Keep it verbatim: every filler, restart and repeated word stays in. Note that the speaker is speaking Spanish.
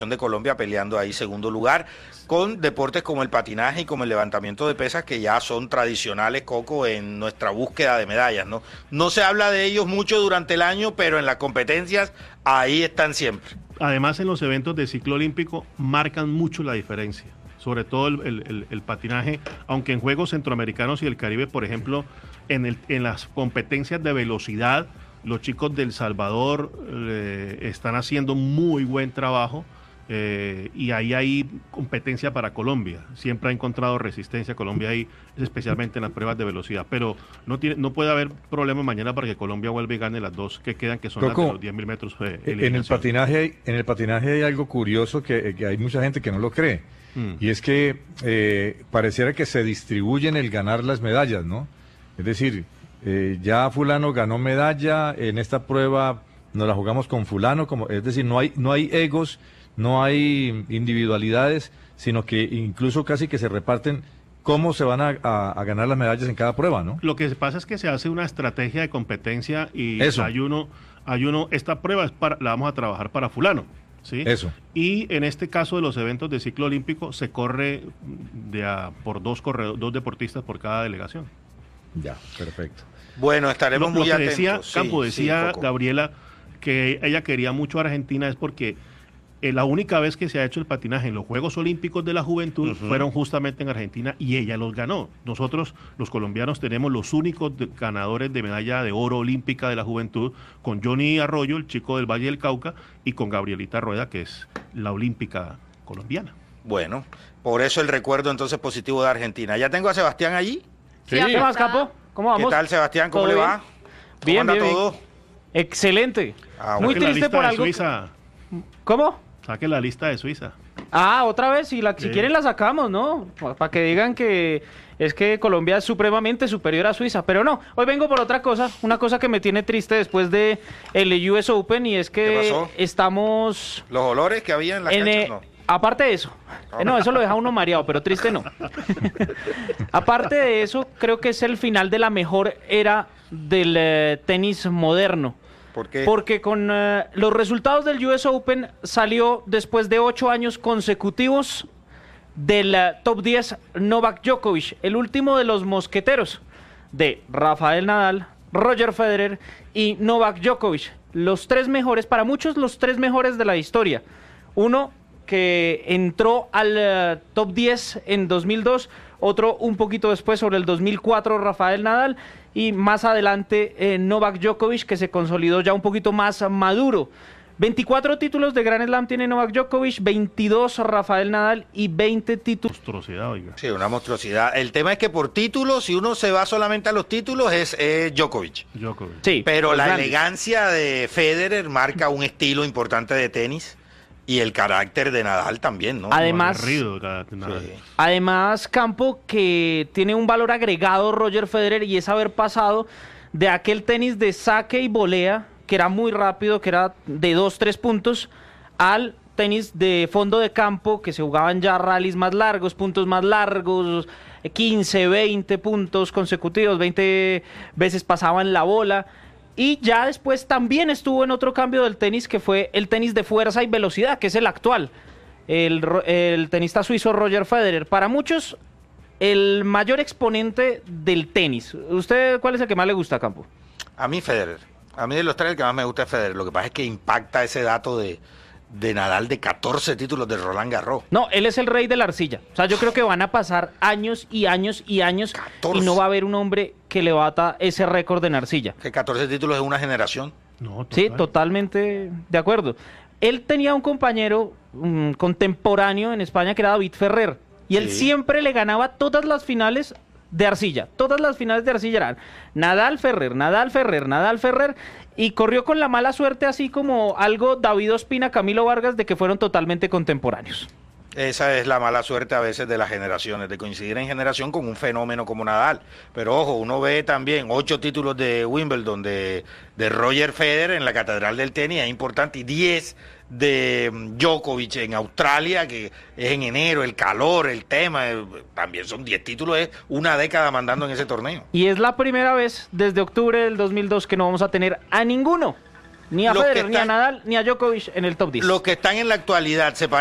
de Colombia peleando ahí segundo lugar, con deportes como el patinaje y como el levantamiento de pesas, que ya son tradicionales, Coco, en nuestra búsqueda de medallas, ¿no? No se habla de ellos mucho durante el año, pero en las competencias ahí están siempre. Además, en los eventos de ciclo olímpico marcan mucho la diferencia, sobre todo el, el, el, el patinaje, aunque en Juegos Centroamericanos y el Caribe, por ejemplo, en, el, en las competencias de velocidad, los chicos del Salvador eh, están haciendo muy buen trabajo. Eh, y ahí hay competencia para Colombia. Siempre ha encontrado resistencia Colombia ahí, especialmente en las pruebas de velocidad. Pero no tiene, no puede haber problema mañana para que Colombia vuelva y gane las dos que quedan, que son Coco, las de los diez mil metros. Eh, en el patinaje, en el patinaje hay algo curioso que, que hay mucha gente que no lo cree. Mm. Y es que eh, pareciera que se distribuyen el ganar las medallas, ¿no? Es decir, eh, ya fulano ganó medalla, en esta prueba nos la jugamos con fulano, como, es decir, no hay, no hay egos, no hay individualidades, sino que incluso casi que se reparten cómo se van a, a, a ganar las medallas en cada prueba, ¿no? Lo que pasa es que se hace una estrategia de competencia y Eso. hay uno, hay uno, esta prueba es para, la vamos a trabajar para fulano, ¿sí? Eso. Y en este caso de los eventos de ciclo olímpico se corre de a, por dos corredores, dos deportistas por cada delegación. Ya, perfecto. Bueno, estaremos lo, lo muy que atentos. Decía, sí, Campo, decía sí, Gabriela que ella quería mucho a Argentina es porque Eh, la única vez que se ha hecho el patinaje en los Juegos Olímpicos de la Juventud uh-huh. fueron justamente en Argentina y ella los ganó. Nosotros, los colombianos, tenemos los únicos de, ganadores de medalla de oro olímpica de la Juventud, con Johnny Arroyo, el chico del Valle del Cauca, y con Gabrielita Rueda, que es la olímpica colombiana. Bueno, por eso el recuerdo entonces positivo de Argentina. ¿Ya tengo a Sebastián allí? Sí. ¿Qué más, Capo? ¿Cómo vamos? ¿Qué tal, Sebastián? ¿Cómo le va? ¿Cómo bien, anda bien, todo? Bien. Excelente. Ah, Muy triste por algo. Suiza. ¿Cómo? Saque la lista de Suiza. Ah, otra vez, si, la, sí. si quieren la sacamos, ¿no? Para que digan que es que Colombia es supremamente superior a Suiza. Pero no, hoy vengo por otra cosa, una cosa que me tiene triste después de el U S Open, y es que estamos... ¿Los olores que había en la en cancha? El, no. Aparte de eso, oh. no, eso lo deja uno mareado, pero triste no. Aparte de eso, creo que es el final de la mejor era del eh, tenis moderno. ¿Por qué? Porque con uh, los resultados del U S Open salió después de ocho años consecutivos del uh, top diez Novak Djokovic, el último de los mosqueteros de Rafael Nadal, Roger Federer y Novak Djokovic. Los tres mejores, para muchos los tres mejores de la historia. Uno que entró al uh, top diez en dos mil dos, otro un poquito después, sobre el dos mil cuatro, Rafael Nadal, y más adelante eh, Novak Djokovic, que se consolidó ya un poquito más maduro. veinticuatro títulos de Grand Slam tiene Novak Djokovic, veintidós Rafael Nadal y veinte títulos. Monstruosidad, oiga. Sí, una monstruosidad. El tema es que por títulos, si uno se va solamente a los títulos, es eh, Djokovic. Djokovic. Sí, pero la grandes. elegancia de Federer marca un estilo importante de tenis. Y el carácter de Nadal también, ¿no? Además, Aguerrido, sí. además, Campo, que tiene un valor agregado Roger Federer, y es haber pasado de aquel tenis de saque y volea, que era muy rápido, que era de dos, tres puntos, al tenis de fondo de campo, que se jugaban ya rallies más largos, puntos más largos, quince, veinte puntos consecutivos, veinte veces pasaban la bola. Y ya después también estuvo en otro cambio del tenis, que fue el tenis de fuerza y velocidad, que es el actual. El, el tenista suizo Roger Federer. Para muchos, el mayor exponente del tenis. ¿Usted cuál es el que más le gusta, Campo? A mí Federer. A mí de los tres el que más me gusta es Federer. Lo que pasa es que impacta ese dato de, de Nadal de catorce títulos de Roland Garros. No, él es el rey de la arcilla. O sea, yo creo que van a pasar años y años y años catorce. Y no va a haber un hombre que le bata ese récord en arcilla. Que catorce títulos es una generación. No, total. Sí, totalmente de acuerdo. Él tenía un compañero um, contemporáneo en España que era David Ferrer. Y él sí. siempre le ganaba todas las finales de arcilla. Todas las finales de arcilla eran Nadal Ferrer, Nadal Ferrer, Nadal Ferrer. Y corrió con la mala suerte, así como algo David Ospina, Camilo Vargas, de que fueron totalmente contemporáneos. Esa es la mala suerte a veces de las generaciones, de coincidir en generación con un fenómeno como Nadal. Pero ojo, uno ve también ocho títulos de Wimbledon de, de Roger Federer en la Catedral del Tenis, es importante, y diez de Djokovic en Australia, que es en enero, el calor, el tema, también son diez títulos, es una década mandando en ese torneo. Y es la primera vez desde octubre del dos mil dos que no vamos a tener a ninguno Ni a Los que Federer, ni a están- Nadal, ni a Djokovic en el top diez. Los que están en la actualidad se